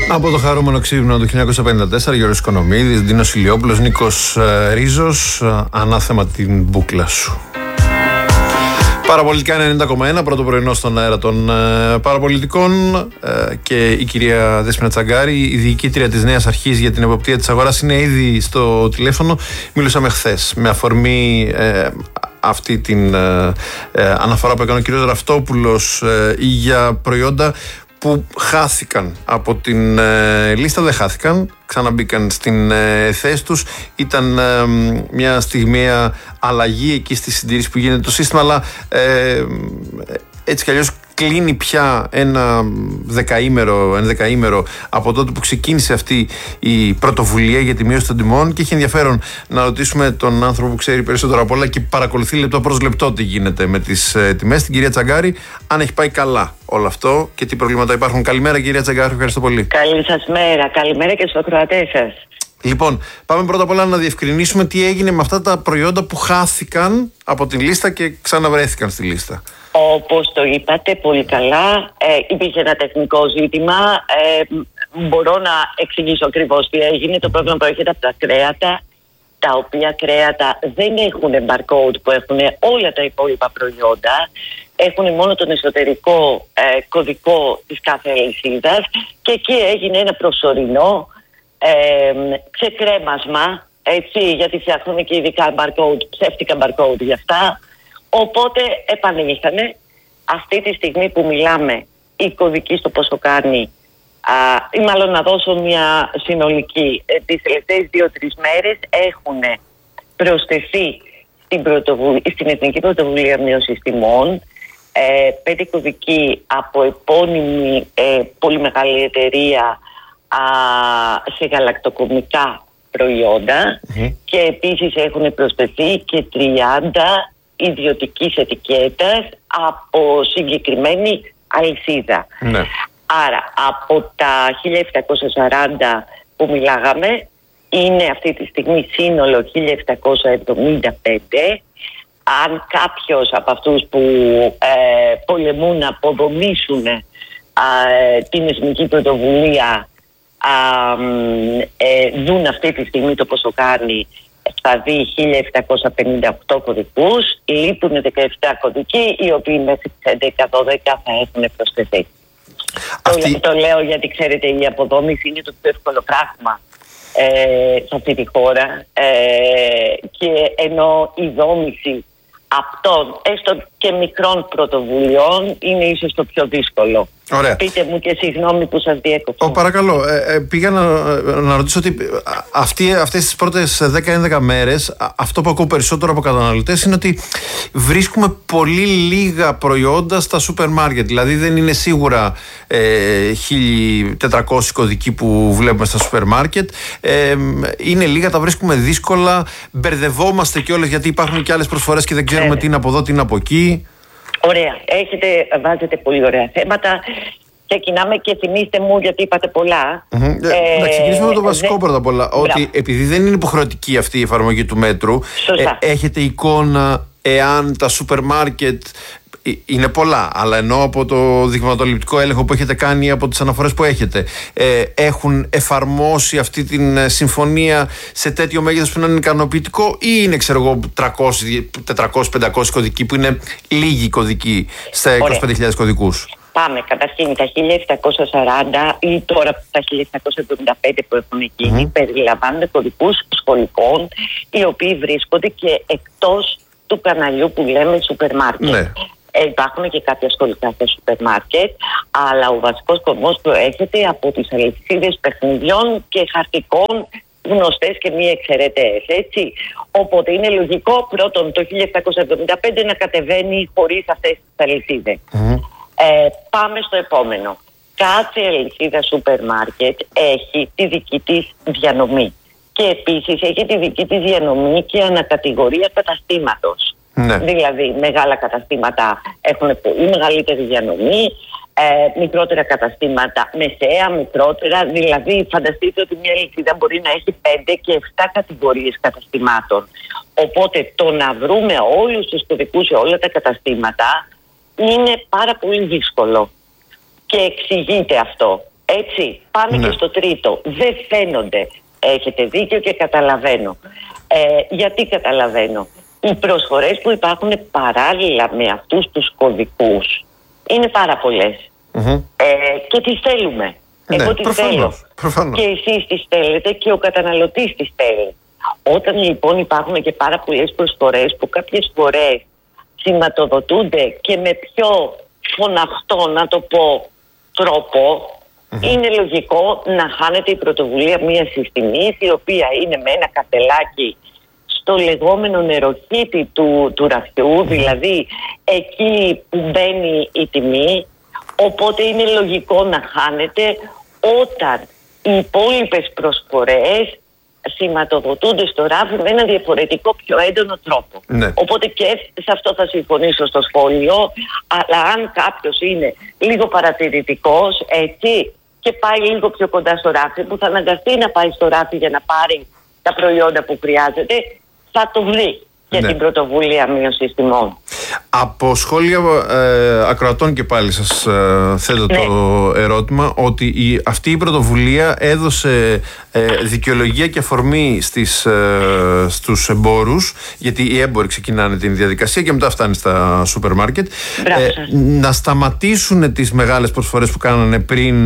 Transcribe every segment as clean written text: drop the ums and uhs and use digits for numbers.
Από το χαρούμενο ξύπνο του 1954, Γιώργος Οικονομίδης, Ντίνος Ηλιόπουλος, Νίκος Ρίζος, ανάθεμα την μπούκλα σου. Παραπολιτικά 90,1, πρώτο πρωινό στον αέρα των παραπολιτικών, και η κυρία Δέσποινα Τσαγκάρη, η διοικήτρια της νέας αρχής για την εποπτεία της αγοράς, είναι ήδη στο τηλέφωνο. Μιλούσαμε χθες με αφορμή αυτή την αναφορά που έκανε ο κύριος Ραφτόπουλος για προϊόντα που χάθηκαν από την λίστα. Δεν χάθηκαν, ξαναμπήκαν στην θέση τους. Ήταν μια στιγμιαία αλλαγή εκεί στη συντήρηση που γίνεται το σύστημα, αλλά έτσι κι αλλιώς κλείνει πια ένα δεκαήμερο από τότε που ξεκίνησε αυτή η πρωτοβουλία για τη μείωση των τιμών, και έχει ενδιαφέρον να ρωτήσουμε τον άνθρωπο που ξέρει περισσότερο από όλα και παρακολουθεί λεπτό προς λεπτό τι γίνεται με τις τιμές, την κυρία Τσαγκάρη, αν έχει πάει καλά όλο αυτό και τι προβλήματα υπάρχουν. Καλημέρα, κυρία Τσαγκάρη, ευχαριστώ πολύ. Καλή σας μέρα, καλημέρα και στους ακροατές σας. Λοιπόν, πάμε πρώτα απ' όλα να διευκρινίσουμε τι έγινε με αυτά τα προϊόντα που χάθηκαν από την λίστα και ξαναβρέθηκαν στη λίστα. Όπως το είπατε πολύ καλά, υπήρχε ένα τεχνικό ζήτημα. Μπορώ να εξηγήσω ακριβώς τι έγινε. Το πρόβλημα προέρχεται από τα κρέατα, τα οποία κρέατα δεν έχουν barcode που έχουν όλα τα υπόλοιπα προϊόντα. Έχουν μόνο τον εσωτερικό κωδικό της κάθε αλυσίδας, και εκεί έγινε ένα προσωρινό ξεκρέμασμα, έτσι, γιατί φτιάχνουμε και ειδικά barcode, ψεύτικα barcode για αυτά. Οπότε επανήλθανε. Αυτή τη στιγμή που μιλάμε, η κωδική στο πόσο κάνει, ή μάλλον να δώσω μια συνολική, τις τελευταίες 2-3 μέρες έχουν προσθεθεί στην Εθνική Πρωτοβουλία Μείωσης Τιμών 5 κωδικοί από επώνυμη πολύ μεγάλη εταιρεία σε γαλακτοκομικά προϊόντα, και επίσης έχουν προσθεθεί και 30 ιδιωτικής ετικέτας από συγκεκριμένη αλυσίδα. Ναι. Άρα από τα 1740 που μιλάγαμε, είναι αυτή τη στιγμή σύνολο 1775. Αν κάποιος από αυτούς που πολεμούν να αποδομήσουν την Εθνική Πρωτοβουλία δουν αυτή τη στιγμή το πόσο κάνει, θα δει 1758 κωδικούς, λείπουν 17 κωδικοί, οι οποίοι μέχρι τις 11-12 θα έχουν προσθεθεί. Το λέω γιατί ξέρετε, η αποδόμηση είναι το πιο εύκολο πράγμα σε αυτή τη χώρα, και ενώ η δόμηση αυτών έστω και μικρών πρωτοβουλιών είναι ίσως το πιο δύσκολο. Ωραία. Πείτε μου και συγγνώμη που σας διέκοψα. Παρακαλώ, πήγα να ρωτήσω ότι αυτές τις πρώτες 10-11 μέρες αυτό που ακούω περισσότερο από καταναλωτές είναι ότι βρίσκουμε πολύ λίγα προϊόντα στα σούπερ μάρκετ. Δηλαδή δεν είναι σίγουρα 1400 κωδικοί που βλέπουμε στα σούπερ μάρκετ. Είναι λίγα, τα βρίσκουμε δύσκολα, μπερδευόμαστε κιόλας γιατί υπάρχουν και άλλες προσφορές και δεν ξέρουμε τι είναι από εδώ, τι είναι από εκεί. Ωραία, βάζετε πολύ ωραία θέματα. Ξεκινάμε και θυμίστε μου, γιατί είπατε πολλά. Να ξεκινήσουμε με το βασικό πρώτα απ' όλα. Ότι επειδή δεν είναι υποχρεωτική αυτή η εφαρμογή του μέτρου, έχετε εικόνα εάν τα σούπερ μάρκετ, είναι πολλά, αλλά ενώ από το δειγματοληπτικό έλεγχο που έχετε κάνει, από τις αναφορές που έχετε, έχουν εφαρμόσει αυτή την συμφωνία σε τέτοιο μέγεθος που να είναι ικανοποιητικό, ή είναι, ξέρω εγώ, 300-400-500 κωδικοί που είναι λίγοι κωδικοί στα 25.000 κωδικούς? Πάμε. Καταρχήν τα 1740 ή τώρα τα 1775 που έχουν γίνει περιλαμβάνουν κωδικούς σχολικών, οι οποίοι βρίσκονται και εκτός του καναλιού που λέμε σούπερ μάρκετ. Ναι. Υπάρχουν και κάποια σχολικά στα σούπερ μάρκετ, αλλά ο βασικός κορμός προέρχεται από τις αλυσίδες παιχνιδιών και χαρτικών γνωστές και μη εξαιρετές, έτσι. Οπότε είναι λογικό πρώτον το 1775 να κατεβαίνει χωρίς αυτές τις αλυσίδες. Πάμε στο επόμενο. Κάθε αλυσίδα σούπερ μάρκετ έχει τη δική της διανομή, και επίσης έχει τη δική της διανομή και ανακατηγορία καταστήματος. Ναι. Δηλαδή μεγάλα καταστήματα έχουν πολύ μεγαλύτερη διανομή, μικρότερα καταστήματα μεσαία, μικρότερα. Δηλαδή φανταστείτε ότι μια αλυσίδα μπορεί να έχει 5 και 7 κατηγορίες καταστημάτων. Οπότε το να βρούμε όλους τους κωδικούς σε όλα τα καταστήματα είναι πάρα πολύ δύσκολο. Και εξηγείται αυτό. Έτσι, πάμε και στο τρίτο. Δεν φαίνονται. Έχετε δίκιο και καταλαβαίνω. Γιατί καταλαβαίνω? Οι προσφορές που υπάρχουν παράλληλα με αυτούς τους κωδικούς είναι πάρα πολλές. Και τις θέλουμε. Εγώ τις θέλω. Προφανώς. Και εσείς τις θέλετε και ο καταναλωτής τις θέλει. Όταν λοιπόν υπάρχουν και πάρα πολλές προσφορές που κάποιες φορές σηματοδοτούνται και με πιο φωναχτό, να το πω, τρόπο, είναι λογικό να χάνεται η πρωτοβουλία μιας συστημής η οποία είναι με ένα καρτελάκι στο λεγόμενο νεροχύτη του ραφιού, δηλαδή εκεί που μπαίνει η τιμή, οπότε είναι λογικό να χάνεται όταν οι υπόλοιπες προσφορές σηματοδοτούνται στο ράφι με ένα διαφορετικό πιο έντονο τρόπο. Ναι. Οπότε και σε αυτό θα συμφωνήσω στο σχόλιο, αλλά αν κάποιος είναι λίγο παρατηρητικός, έτσι, και πάει λίγο πιο κοντά στο ράφι, που θα αναγκαστεί να πάει στο ράφι για να πάρει τα προϊόντα που χρειάζεται, θα το βρει για την πρωτοβουλία μείωσης τιμών. Από σχόλια ακροατών και πάλι σας θέτω το ερώτημα ότι αυτή η πρωτοβουλία έδωσε δικαιολογία και αφορμή στους εμπόρους, γιατί οι έμποροι ξεκινάνε την διαδικασία και μετά φτάνει στα σούπερ μάρκετ, να σταματήσουν τις μεγάλες προσφορές που κάνανε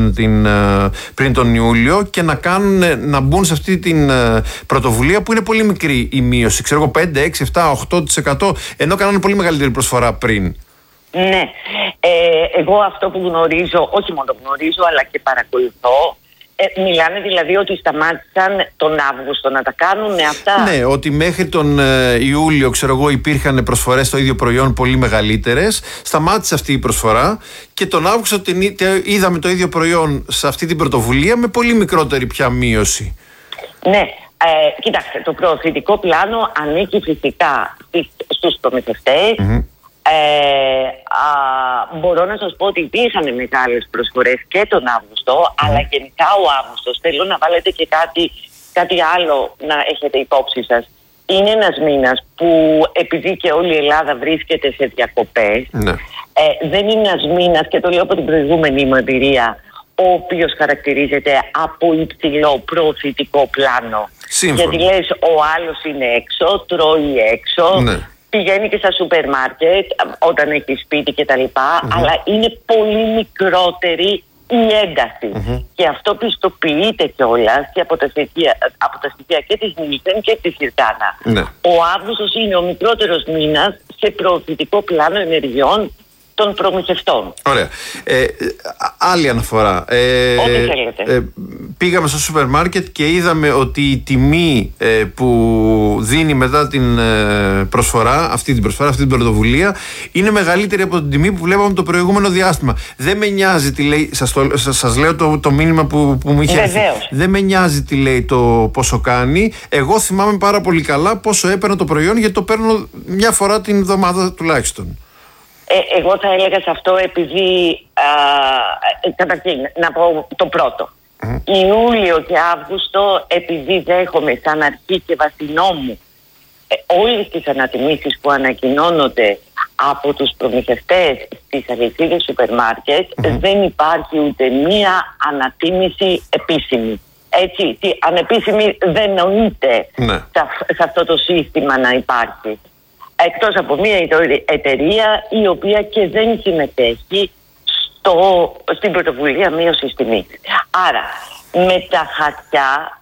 πριν τον Ιούλιο και να μπουν σε αυτή την πρωτοβουλία που είναι πολύ μικρή η μείωση, ξέρω εγώ 5, 6, 7, 8%, ενώ κάνανε πολύ μεγαλύτερη προσφορά πριν. Ναι. Εγώ αυτό που γνωρίζω, όχι μόνο γνωρίζω αλλά και παρακολουθώ, μιλάνε δηλαδή ότι σταμάτησαν τον Αύγουστο να τα κάνουν αυτά. Ναι, ότι μέχρι τον Ιούλιο, ξέρω εγώ, υπήρχαν προσφορές στο ίδιο προϊόν πολύ μεγαλύτερες. Σταμάτησε αυτή η προσφορά και τον Αύγουστο είδαμε το ίδιο προϊόν σε αυτή την πρωτοβουλία με πολύ μικρότερη πια μείωση. Ναι. Κοιτάξτε, το προωθητικό πλάνο ανήκει φυσικά στους προμηθευτές. Μπορώ να σας πω ότι υπήρχαν μεγάλες προσφορές και τον Αύγουστο, αλλά γενικά ο Αύγουστος, θέλω να βάλετε και κάτι άλλο να έχετε υπόψη σας. Είναι ένας μήνας που, επειδή και όλη η Ελλάδα βρίσκεται σε διακοπές, δεν είναι ένας μήνας, και το λέω από την προηγούμενη μου εμπειρία, ο οποίος χαρακτηρίζεται από υψηλό προωθητικό πλάνο. Σύμφωνα. Γιατί λες, ο άλλος είναι έξω, τρώει έξω, πηγαίνει και στα σούπερ μάρκετ όταν έχει σπίτι κτλ. Αλλά είναι πολύ μικρότερη η ένταση. Και αυτό πιστοποιείται κιόλας και από τα στοιχεία και της Νίλσεν και της Ιρτάνα. Ο Αύγουστος είναι ο μικρότερος μήνας σε προωθητικό πλάνο ενεργειών των προμηθευτών. Ωραία. Άλλη αναφορά. Ό,τι θέλετε. Πήγαμε στο σούπερ μάρκετ και είδαμε ότι η τιμή που δίνει μετά την προσφορά, αυτή την πρωτοβουλία, είναι μεγαλύτερη από την τιμή που βλέπαμε το προηγούμενο διάστημα. Δεν με νοιάζει τι λέει, σας λέω το μήνυμα που μου είχε έρθει. Δεν με νοιάζει τι λέει το πόσο κάνει. Εγώ θυμάμαι πάρα πολύ καλά πόσο έπαιρνα το προϊόν, γιατί το παίρνω μια φορά την εβδομάδα τουλάχιστον. Εγώ θα έλεγα σε αυτό, επειδή καταρχήν να πω το πρώτο. Ιούλιο και Αύγουστο, επειδή δέχομαι σαν αρχή και βασινό μου όλες τις ανατιμήσεις που ανακοινώνονται από τους προμηθευτές στις αλυσίδες σούπερ μάρκετ, δεν υπάρχει ούτε μία ανατίμηση επίσημη. Έτσι, ανεπίσημη δεν νοείται σε αυτό το σύστημα να υπάρχει. Εκτός από μια εταιρεία η οποία και δεν συμμετέχει στην πρωτοβουλία μείωσης τιμής. Άρα, με τα χαρτιά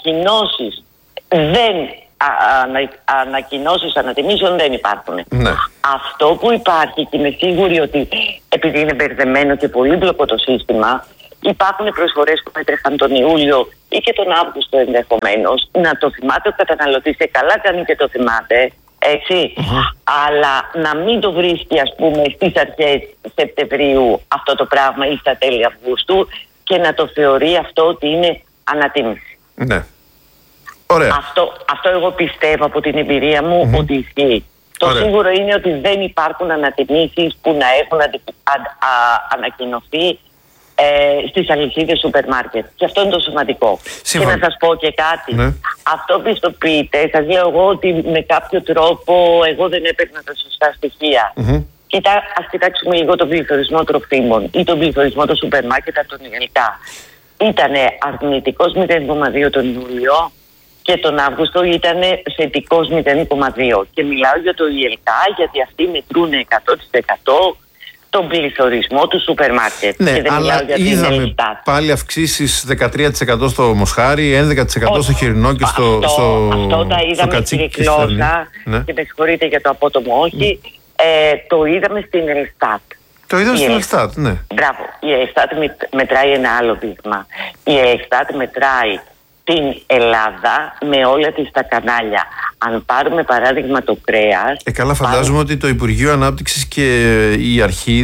ανακοινώσεις ανατιμήσεων δεν υπάρχουν. Αυτό που υπάρχει, και είμαι σίγουρη ότι επειδή είναι μπερδεμένο και πολύπλοκο το σύστημα, υπάρχουν προσφορές που έτρεχαν τον Ιούλιο ή και τον Αύγουστο ενδεχομένως. Να το θυμάται ο καταναλωτής, και καλά κάνει και το θυμάται. Έτσι, αλλά να μην το βρίσκει, ας πούμε, στις αρχές Σεπτεμβρίου αυτό το πράγμα ή στα τέλη Αυγούστου, και να το θεωρεί αυτό ότι είναι ανατίμηση. Ναι. Ωραία. Αυτό εγώ πιστεύω από την εμπειρία μου ότι ισχύει. Το σίγουρο είναι ότι δεν υπάρχουν ανατιμήσεις που να έχουν ανακοινωθεί στις αλυσίδες σούπερ μάρκετ. Και αυτό είναι το σημαντικό. Και να σας πω και κάτι. Αυτό πιστοποιείται. Σας λέω εγώ ότι με κάποιο τρόπο εγώ δεν έπαιρνα τα σωστά στοιχεία. Ας κοιτάξουμε λίγο τον πληθωρισμό τροφίμων ή τον πληθωρισμό των σούπερ μάρκετ από τον ΙΕΛΚΑ. Ήταν αρνητικός 0,2 τον Ιούλιο και τον Αύγουστο ήταν θετικός 0,2. Και μιλάω για το ΙΕΛΚΑ γιατί αυτοί μετρούν 100% τον πληθωρισμό του σούπερ μάρκετ. Ναι, και δεν αλλά είδαμε πάλι αυξήσεις 13% στο μοσχάρι, 11% στο χοιρινό και στο αυτό τα είδαμε, κύριε Κλώσσα, ναι. Και με συγχωρείτε για το απότομο όχι. Το είδαμε στην Ελστάτ. Το είδαμε στην Ελστάτ, ναι. Μπράβο. Η Ελστάτ μετράει ένα άλλο δείγμα. Η Ελστάτ μετράει την Ελλάδα με όλα της τα κανάλια. Αν πάρουμε παράδειγμα το κρέας... Καλά, φαντάζομαι ότι το Υπουργείο Ανάπτυξης και η αρχή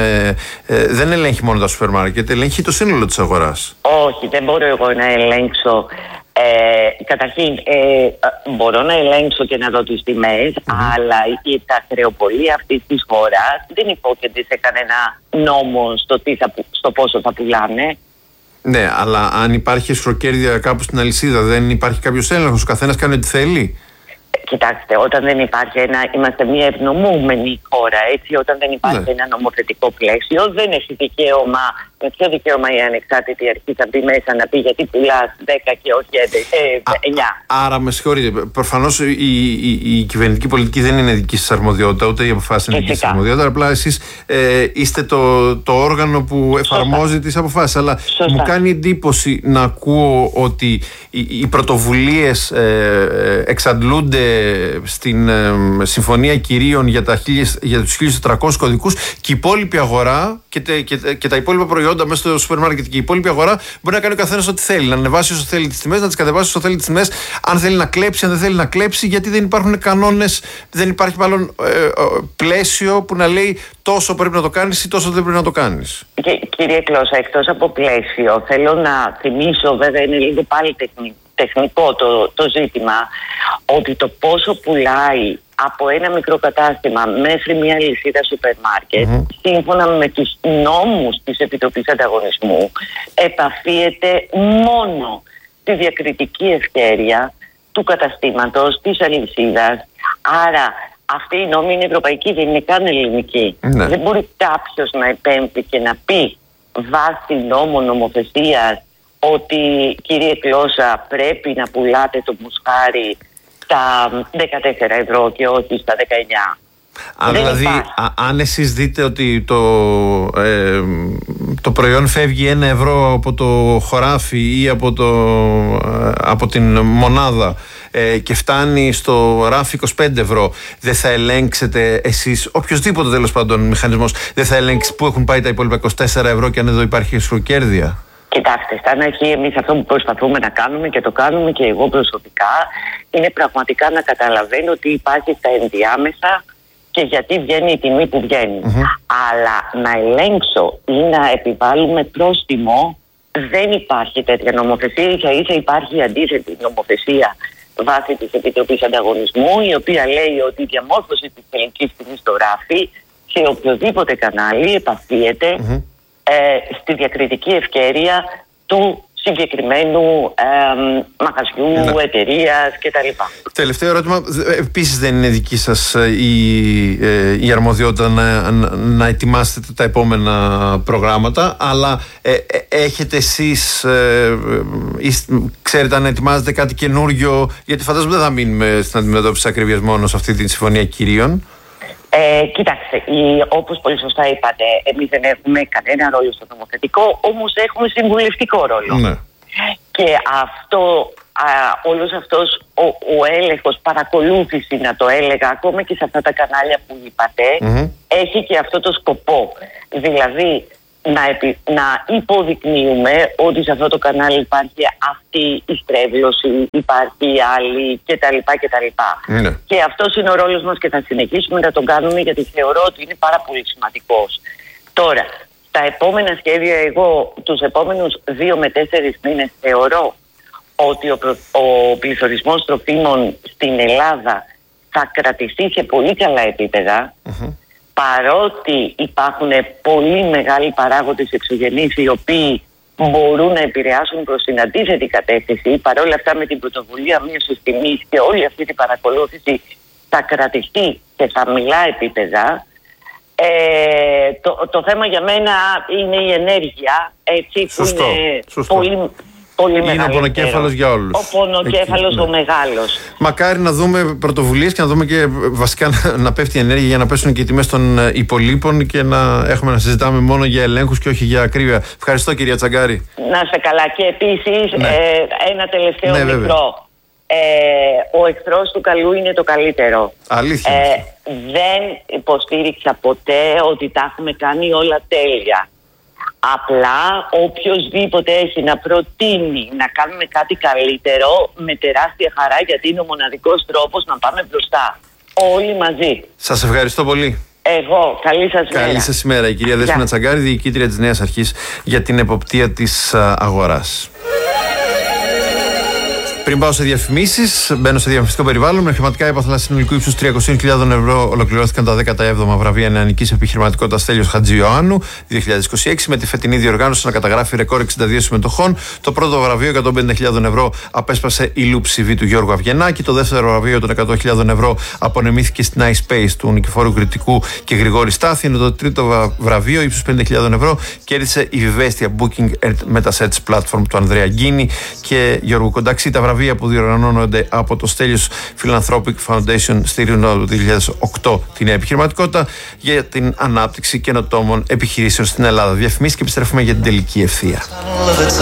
δεν ελέγχει μόνο τα σούπερ μάρκετ, ελέγχει το σύνολο της αγοράς. Όχι, δεν μπορώ εγώ να ελέγξω. Καταρχήν, μπορώ να ελέγξω και να δω τις τιμές, αλλά τα χρεοπολία αυτής της χώρας δεν υπόκειται σε κανένα νόμο στο πόσο θα πουλάνε. Ναι, αλλά αν υπάρχει εσχροκέρδεια κάπου στην αλυσίδα, δεν υπάρχει κάποιος έλεγχος, ο καθένας κάνει ό,τι θέλει. Κοιτάξτε, όταν δεν υπάρχει είμαστε μια ευνομούμενη χώρα, έτσι, όταν δεν υπάρχει ένα νομοθετικό πλαίσιο, δεν έχει δικαίωμα, με ποιο δικαίωμα η ανεξάρτητη αρχή θα μπει μέσα να πει γιατί πουλάς 10 και όχι 9. Άρα, με συγχωρείτε, προφανώς η κυβερνητική πολιτική δεν είναι δική σας αρμοδιότητα, ούτε η αποφάση είναι δική σας αρμοδιότητα, απλά εσείς είστε το όργανο που εφαρμόζει τις αποφάσεις. Αλλά μου κάνει εντύπωση να ακούω ότι οι πρωτοβουλίες εξαντλούνται στην Συμφωνία Κυρίων για τους 1.400 κωδικούς και η υπόλοιπη αγορά και τα υπόλοιπα προϊόντα μέσα στο σούπερ μάρκετ και η υπόλοιπη αγορά μπορεί να κάνει ο καθένας ό,τι θέλει. Να ανεβάσει όσο θέλει τις τιμές, να τις κατεβάσει όσο θέλει τις τιμές, αν θέλει να κλέψει, αν δεν θέλει να κλέψει, γιατί δεν υπάρχουν κανόνες, δεν υπάρχει μάλλον πλαίσιο που να λέει τόσο πρέπει να το κάνεις ή τόσο δεν πρέπει να το κάνεις. Κύριε Κλώσσα, εκτός από πλαίσιο, θέλω να θυμίσω, βέβαια είναι λίγο πάλι τεχνικό το ζήτημα, ότι το πόσο πουλάει από ένα μικρό κατάστημα μέχρι μια λυσίδα σούπερ μάρκετ, σύμφωνα με τους νόμους της Επιτροπής Ανταγωνισμού, επαφίεται μόνο στη διακριτική ευκαιρία του καταστήματος, της αλυσίδας. Άρα αυτή η νόμη είναι ευρωπαϊκή, δεν είναι καν ελληνική. Δεν μπορεί κάποιος να επέμβει και να πει βάσει νόμου νομοθεσίας ότι, κύριε Κλώσσα, πρέπει να πουλάτε το μουσχάρι στα 14 ευρώ και όχι στα 19. Δηλαδή, αν εσείς δείτε ότι το προϊόν φεύγει 1 ευρώ από το χωράφι ή από την μονάδα και φτάνει στο ράφι 25 ευρώ, δεν θα ελέγξετε εσείς, οποιοδήποτε τέλος πάντων μηχανισμός, δεν θα ελέγξει πού έχουν πάει τα υπόλοιπα 24 ευρώ και αν εδώ υπάρχει εσχροκέρδεια? Κοιτάξτε, σαν αρχή εμείς αυτό που προσπαθούμε να κάνουμε και το κάνουμε και εγώ προσωπικά είναι πραγματικά να καταλαβαίνω ότι υπάρχει στα ενδιάμεσα και γιατί βγαίνει η τιμή που βγαίνει. Αλλά να ελέγξω ή να επιβάλλουμε πρόστιμο, δεν υπάρχει τέτοια νομοθεσία. Ίσα-ίσα υπάρχει αντίθετη νομοθεσία βάσει της Επιτροπής Ανταγωνισμού, η οποία λέει ότι η διαμόρφωση της τελικής τιμής στο ράφι σε οποιοδήποτε κανάλι επαφίεται στη διακριτική ευκαιρία του συγκεκριμένου μαγαζιού, εταιρείας κτλ. Τελευταίο ερώτημα. Επίσης δεν είναι δική σας η αρμοδιότητα να ετοιμάσετε τα επόμενα προγράμματα, αλλά έχετε εσείς, ξέρετε αν ετοιμάζετε κάτι καινούριο, γιατί φαντάζομαι δεν θα μείνουμε στην αντιμετώπιση της ακρίβειας μόνο σε αυτή τη Συμφωνία Κυρίων. Κοιτάξτε, όπως πολύ σωστά είπατε, εμείς δεν έχουμε κανένα ρόλο στο νομοθετικό, όμως έχουμε συμβουλευτικό ρόλο. Ναι. Και όλος αυτός ο έλεγχος, παρακολούθηση να το έλεγα, ακόμα και σε αυτά τα κανάλια που είπατε, έχει και αυτό το σκοπό. Δηλαδή, να υποδεικνύουμε ότι σε αυτό το κανάλι υπάρχει αυτή η στρέβλωση, υπάρχει άλλη κτλ. Ναι. Και αυτός είναι ο ρόλος μας και θα συνεχίσουμε να τον κάνουμε, γιατί θεωρώ ότι είναι πάρα πολύ σημαντικός. Τώρα, τα επόμενα σχέδια, εγώ τους επόμενους 2 με 4 μήνες θεωρώ ότι ο πληθωρισμός τροφίμων στην Ελλάδα θα κρατηθεί σε πολύ καλά επίπεδα, παρότι υπάρχουν πολύ μεγάλοι παράγοντες εξωγενείς οι οποίοι μπορούν να επηρεάσουν προς την αντίθετη κατεύθυνση. Παρόλα αυτά, με την πρωτοβουλία μείωσης τιμής και όλη αυτή την παρακολούθηση θα κρατηθεί σε χαμηλά επίπεδα. Το θέμα για μένα είναι η ενέργεια, έτσι, Σωστό, που είναι σωστό. πολύ Είναι μεγαλύτερο. ο πονοκέφαλος για όλους. Ο πονοκέφαλος Εκεί, ο μεγάλος. Μακάρι να δούμε πρωτοβουλίες και να δούμε και βασικά να πέφτει η ενέργεια για να πέσουν και οι τιμές των υπολείπων και να έχουμε να συζητάμε μόνο για ελέγχους και όχι για ακρίβεια. Ευχαριστώ, κυρία Τσαγκάρη. Να είστε καλά. Και επίσης, ένα τελευταίο Ναι, μικρό. Ο εχθρός του καλού είναι το καλύτερο. Αλήθεια. Δεν υποστήριξα ποτέ ότι τα έχουμε κάνει όλα τέλεια. Απλά οποιοσδήποτε έχει να προτείνει να κάνουμε κάτι καλύτερο, με τεράστια χαρά, γιατί είναι ο μοναδικός τρόπος να πάμε μπροστά. Όλοι μαζί. Σας ευχαριστώ πολύ. Εγώ, καλή σας μέρα. Καλή σας ημέρα. Η κυρία Δέσποινα Τσαγκάρη, διοικήτρια της Νέας Αρχής για την εποπτεία της αγοράς. Πριν πάω σε διαφημίσεις, μπαίνω σε διαφημιστικό περιβάλλον. Με χρηματικά έπαθλα συνολικού ύψους 300.000 ευρώ ολοκληρώθηκαν τα 17η βραβεία νεανικής επιχειρηματικότητας Στέλιος Χατζιωάννου 2026. Με τη φετινή διοργάνωση να καταγράφει ρεκόρ 62 συμμετοχών. Το πρώτο βραβείο 150.000 ευρώ απέσπασε η Λούψη Β του Γιώργου Αυγενάκη. Το δεύτερο βραβείο των 100.000 ευρώ απονεμήθηκε στην iSpace του Νικηφόρου Κρητικού και Γρηγόρη Στάθη. Ενώ το τρίτο βραβείο ύψους 50.000 ευρώ κέρδισε η Vivestia Booking and Metasets Platform του Ανδρέα Γκίνη και Γιώργου Κονταξή. Τα βραβεία που διοργανώνονται από το Στέλιος Philanthropic Foundation στηρίζουν το 2008 τη νέα επιχειρηματικότητα για την ανάπτυξη καινοτόμων επιχειρήσεων στην Ελλάδα. Διαφημίσεις και επιστρέφουμε για την τελική ευθεία.